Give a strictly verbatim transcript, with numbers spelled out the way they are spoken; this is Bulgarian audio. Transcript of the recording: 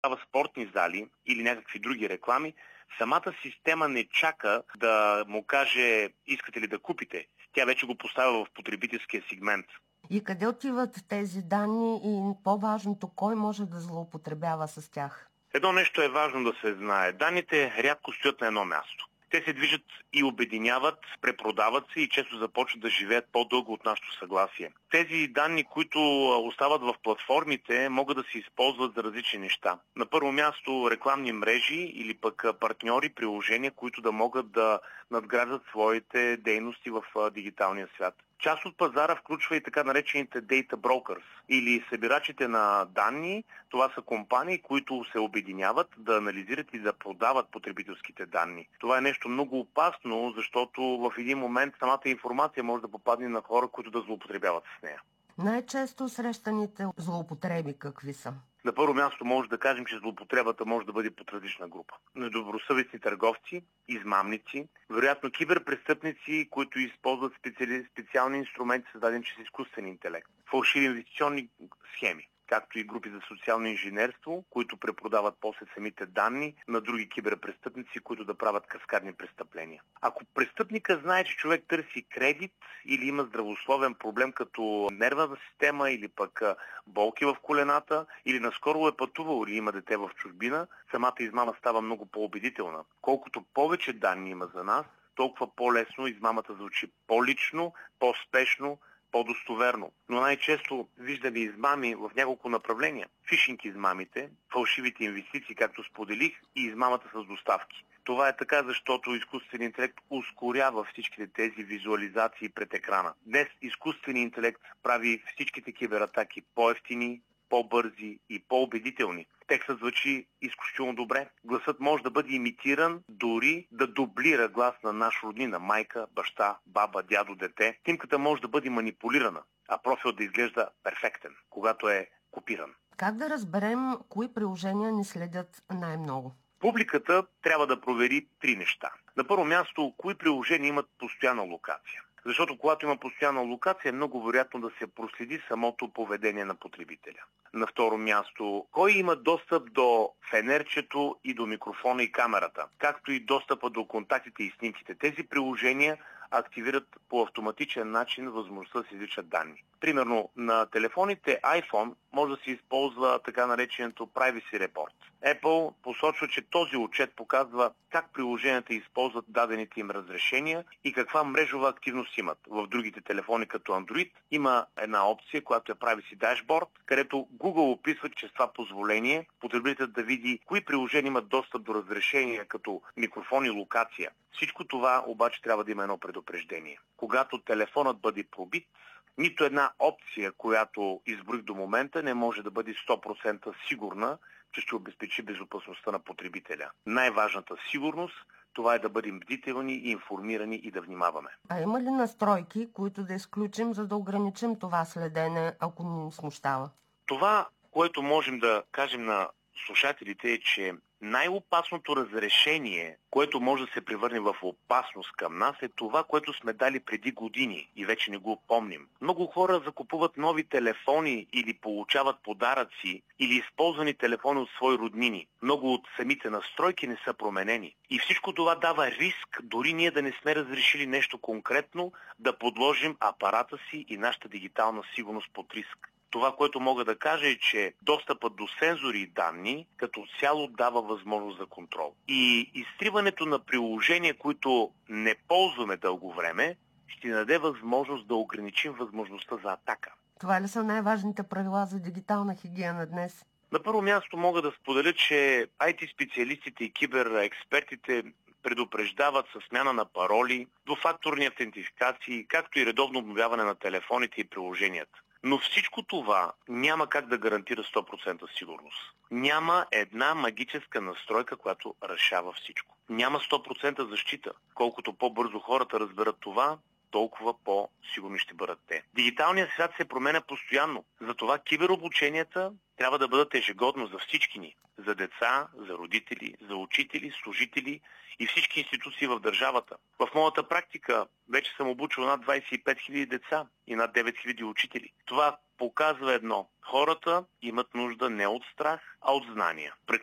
спортни зали или някакви други реклами, самата система не чака да му каже искате ли да купите. Тя вече го поставя в потребителския сегмент. И къде отиват тези данни и по-важното, кой може да злоупотребява с тях? Едно нещо е важно да се знае. Данните рядко стоят на едно място. Те се движат и обединяват, препродават се и често започват да живеят по-дълго от нашето съгласие. Тези данни, които остават в платформите, могат да се използват за различни неща. На първо място рекламни мрежи или пък партньори, приложения, които да могат да надграждат своите дейности в дигиталния свят. Част от пазара включва и така наречените data brokers или събирачите на данни. Това са компании, които се обединяват да анализират и да продават потребителските данни. Това е нещо много опасно, защото в един момент самата информация може да попадне на хора, които да злоупотребяват с нея. Най-често срещаните злоупотреби какви са? На първо място може да кажем, че злоупотребата може да бъде под различна група. Недобросъвестни търговци, измамници, вероятно киберпрестъпници, които използват специали... специални инструменти, създадени чрез изкуствен интелект, фалшиви инвестиционни схеми, както и групи за социално инженерство, които препродават после самите данни на други киберпрестъпници, които да правят каскадни престъпления. Ако престъпника знае, че човек търси кредит или има здравословен проблем като нервна система или пък болки в колената, или наскоро е пътувал или има дете в чужбина, самата измама става много по-убедителна. Колкото повече данни има за нас, толкова по-лесно измамата звучи по-лично, по-спешно, по-достоверно. Но най-често виждаме измами в няколко направления. Фишинг измамите, фалшивите инвестиции, както споделих, и измамата с доставки. Това е така, защото изкуственият интелект ускорява всичките тези визуализации пред екрана. Днес изкуственият интелект прави всичките кибератаки по-евтини, по-бързи и по-убедителни. Текстът звучи изключително добре. Гласът може да бъде имитиран, дори да дублира глас на наш роднина, майка, баща, баба, дядо, дете. Снимката може да бъде манипулирана, а профил да изглежда перфектен, когато е копиран. Как да разберем кои приложения ни следят най-много? Публиката трябва да провери три неща. На първо място, кои приложения имат постоянна локация. Защото когато има постоянна локация, е много вероятно да се проследи самото поведение на потребителя. На второ място, кой има достъп до фенерчето и до микрофона и камерата, както и достъпа до контактите и снимките. Тези приложения активират по автоматичен начин възможността да се извличат данни. Примерно на телефоните iPhone може да се използва така нареченото Privacy Report. Apple посочва, че този отчет показва как приложенията използват дадените им разрешения и каква мрежова активност имат. В другите телефони като Android има една опция, която е Privacy Dashboard, където Google описва, че с това позволение потребителят да види кои приложения имат достъп до разрешения като микрофон и локация. Всичко това обаче трябва да има едно предупреждение. Когато телефонът бъде пробит, нито една опция, която изброих до момента, не може да бъде сто процента сигурна, че ще обезпечи безопасността на потребителя. Най-важната сигурност, това е да бъдем бдителни, информирани и да внимаваме. А има ли настройки, които да изключим, за да ограничим това следене, ако ни смущава? Това, което можем да кажем на слушателите е, че най-опасното разрешение, което може да се превърне в опасност към нас, е това, което сме дали преди години и вече не го помним. Много хора закупуват нови телефони или получават подаръци или използвани телефони от свои роднини. Много от самите настройки не са променени. И всичко това дава риск, дори ние да не сме разрешили нещо конкретно, да подложим апарата си и нашата дигитална сигурност под риск. Това, което мога да кажа е, че достъпът до сензори и данни като цяло дава възможност за контрол. И изтриването на приложения, които не ползваме дълго време, ще ни даде възможност да ограничим възможността за атака. Това ли са най-важните правила за дигитална хигиена днес? На първо място мога да споделя, че ай ти специалистите и киберекспертите предупреждават със смяна на пароли, двуфакторни автентификации, както и редовно обновяване на телефоните и приложенията. Но всичко това няма как да гарантира сто процента сигурност. Няма една магическа настройка, която решава всичко. Няма сто процента защита. Колкото по-бързо хората разберат това, толкова по-сигурни ще бъдат те. Дигиталният свят се променя постоянно. Затова киберобученията трябва да бъдат ежегодно за всички ни. За деца, за родители, за учители, служители и всички институции в държавата. В моята практика вече съм обучил над двадесет и пет хиляди деца и над девет хиляди учители. Това показва едно. Хората имат нужда не от страх, а от знания.